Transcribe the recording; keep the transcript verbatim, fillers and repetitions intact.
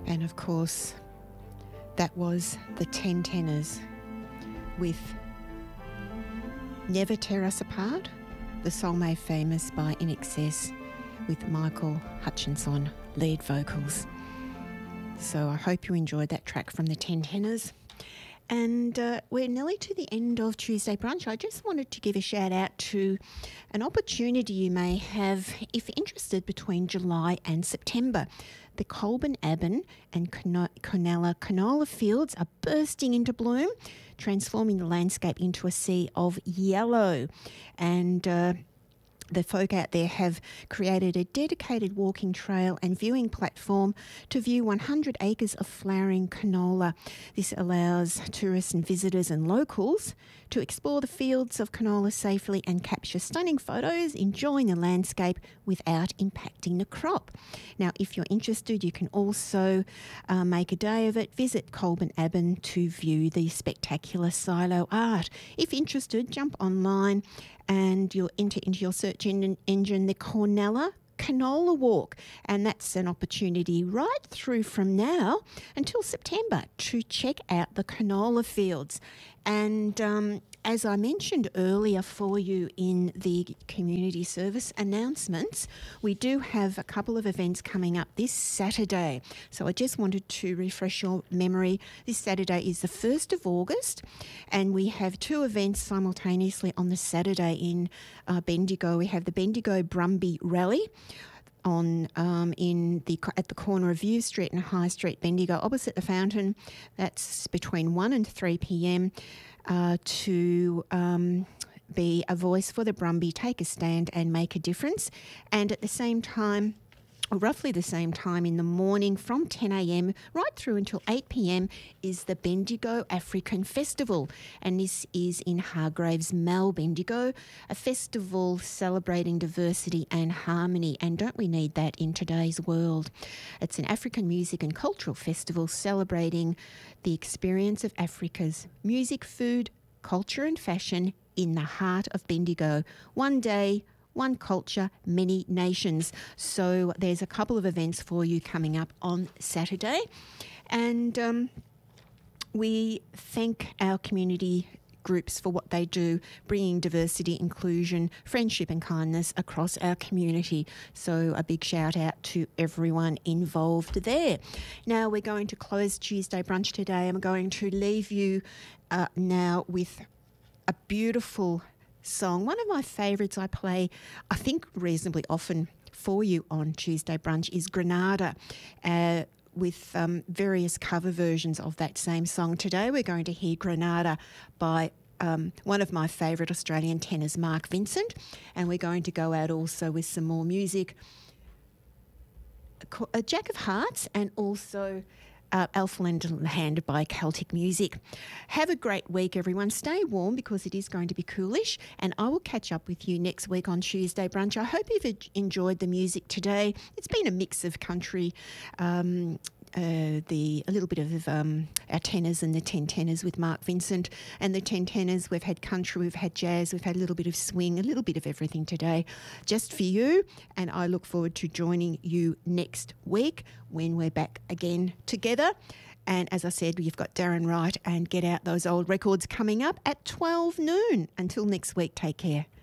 And of course, that was the Ten Tenors with Never Tear Us Apart, the song made famous by I N X S with Michael Hutchinson lead vocals. So I hope you enjoyed that track from the Ten Tenors. And uh, we're nearly to the end of Tuesday Brunch. I just wanted to give a shout out to an opportunity you may have if interested between July and September. The Colburn Aben and Cornella canola fields are bursting into bloom, transforming the landscape into a sea of yellow. And uh, the folk out there have created a dedicated walking trail and viewing platform to view one hundred acres of flowering canola. This allows tourists and visitors and locals to explore the fields of canola safely and capture stunning photos, enjoying the landscape without impacting the crop. Now, if you're interested, you can also uh, make a day of it. Visit Colburn Aben to view the spectacular silo art. If interested, jump online and you'll enter into your search engine, engine the Cornella Canola Walk, and that's an opportunity right through from now until September to check out the canola fields. And um, as I mentioned earlier for you in the community service announcements, we do have a couple of events coming up this Saturday. So I just wanted to refresh your memory. This Saturday is the first of August, and we have two events simultaneously on the Saturday in uh, Bendigo. We have the Bendigo Brumby Rally on um, in the at the corner of View Street and High Street, Bendigo, opposite the fountain. That's between one and three p.m. Uh, to um, be a voice for the Brumby, take a stand and make a difference. And at the same time, roughly the same time in the morning from ten a.m. right through until eight p.m. is the Bendigo African Festival, and this is in Hargraves Mall, Bendigo, a festival celebrating diversity and harmony, and don't we need that in today's world? It's an African music and cultural festival celebrating the experience of Africa's music, food, culture and fashion in the heart of Bendigo. One day, one culture, many nations. So there's a couple of events for you coming up on Saturday. And um, we thank our community groups for what they do, bringing diversity, inclusion, friendship and kindness across our community. So a big shout out to everyone involved there. Now we're going to close Tuesday Brunch today. I'm going to leave you uh, now with a beautiful song. One of my favourites I play, I think, reasonably often for you on Tuesday Brunch is Granada, uh, with um, various cover versions of that same song. Today we're going to hear Granada by um, one of my favourite Australian tenors, Mark Vincent, and we're going to go out also with some more music, a Jack of Hearts, and also Uh, Elfland Hand by Celtic Music. Have a great week, everyone. Stay warm because it is going to be coolish, and I will catch up with you next week on Tuesday Brunch. I hope you've enjoyed the music today. It's been a mix of country, um, uh, the a little bit of um, our tenors and the ten tenors with Mark Vincent, and the ten tenors. We've had country, we've had jazz, we've had a little bit of swing, a little bit of everything today, just for you. And I look forward to joining you next week when we're back again together. And as I said, you've got Darren Wright and Get Out Those Old Records coming up at twelve noon. Until next week, take care.